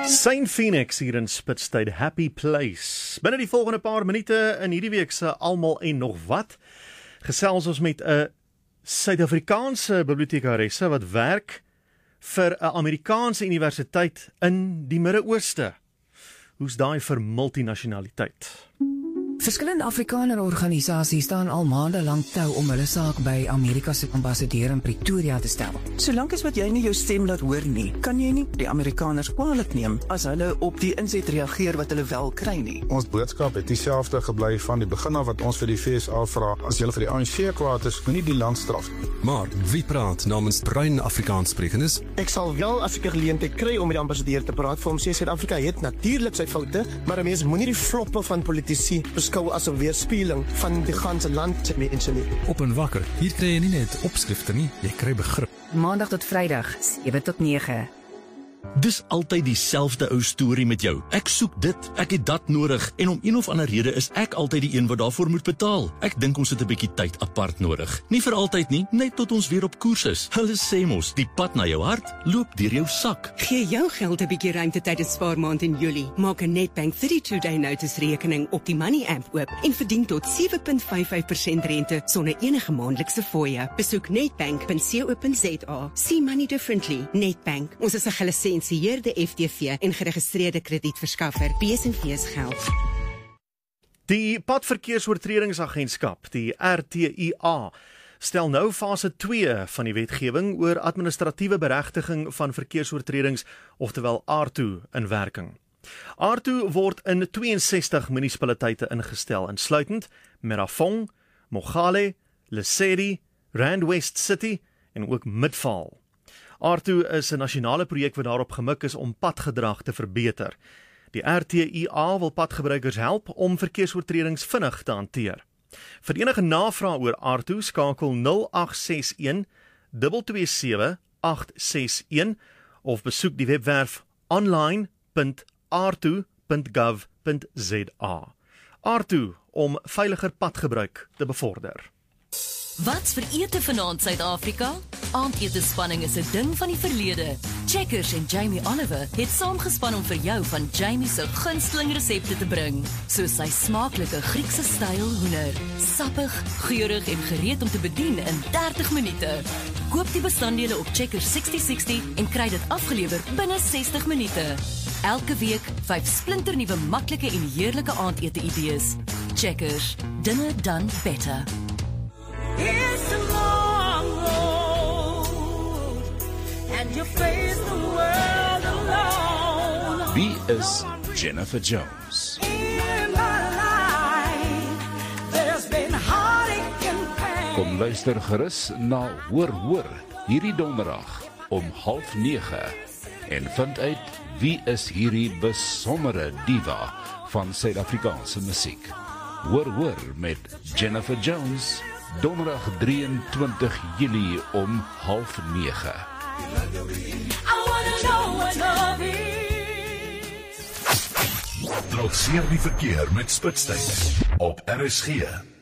Saint Phoenix hier in Spitstyd, Happy Place. Binne die volgende paar minute in hierdie week se Almal en Nog Wat gesels ons met 'n Suid-Afrikaanse bibliotekaresse wat werk vir 'n Amerikaanse universiteit in die Midde-Ooste. Hoe's daai vir multinasionaliteit? Verskillende Afrikaner organisasies staan al maande lank tou om hulle saak by Amerika se ambassadeur in Pretoria te stel. Solank as wat jy nie jou stem laat hoor nie, kan jy nie die Amerikaners kwaadlik neem as hulle op die inset reageer wat hulle wel kry nie. Ons boodskap het dieselfde gebly van die begin af wat ons vir die FSA vra. As jy vir die ANC kwaad is, moenie die land straf nie. Maar wie praat namens bruin Afrikaanssprekendes? Ek sal wel as ek 'n geleentheid kry om met die ambassadeur te praat vir hom sê Suid-Afrika het natuurlik sy foute, maar 'n mens moenie die floppe van politici beskou as 'n weerspieëling van die ganse land se mense nie. Op en wakker, hier kry jy nie net opskrifte nie, jy kry begrip. Maandag tot Vrydag, 7 tot 9. Dis altyd dieselfde ou storie met jou. Ek soek dit, ek het dat nodig en om een of ander rede is ek altyd die een wat daarvoor moet betaal. Ek dink ons het 'n bietjie tyd apart nodig. Nie vir altyd nie, net tot ons weer op koers is. Hulle sê mos, die pad na jou hart loop deur jou sak. Gee jou geld 'n bietjie ruimte tydens spaarmaand in Julie. Maak 'n Nedbank 32-day notice rekening op die Money app oop en verdien tot 7.55% rente sonder enige maandelikse fooie. Besoek nedbank.co.za. See money differently. Nedbank. Ons is 'n gelisensieerde FTV en geregistreerde kredietverskaffer. Besenfees geld. Die Padverkeersoortredingsagentskap, die RTIA, stel nou fase 2 van die wetgewing oor administratiewe beregtiging van verkeersoortredings, oftewel ARTO, in werking. ARTO word in 62 munisipaliteite ingestel, insluitend Merafong, Mogale, Lesedi, Rand West City en ook Midvaal. ARTO is 'n nasionale projek wat daarop gemik is om padgedrag te verbeter. Die RTIA wil padgebruikers help om verkeersoortredings vinnig te hanteer. Vir enige navraag oor ARTO skakel 0861 227 861 of besoek die webwerf online.arto.gov.za. ARTO om veiliger padgebruik te bevorder. Wat's vir ete vanaand Suid-Afrika? Aandetespanning is 'n ding van die verlede. Checkers en Jamie Oliver het saamgespan om vir jou van Jamie se gunsteling resepte te bring, soos sy smaaklike Griekse styl hoender. Sappig, geurig en gereed om te bedien in 30 minute. Koop die bestanddele op Checkers 6060 en kry dit afgelewer binne 60 minute. Elke week 5 splinternuwe maklike en heerlike aandete idees. Checkers, dinner done better. It's a long road and you face the world alone. Wie is Jennifer Jones? In my life there's been heartache and pain. Kom luister gerus na Hoor hierdie donderdag om 8:30 en vind uit wie is hierdie besondere diva van Suid-Afrikaanse musiek. Hoor met Jennifer Jones. Donderdag 23 Julie om 8:30. Trotseer die verkeer met Spitstyd op RSG.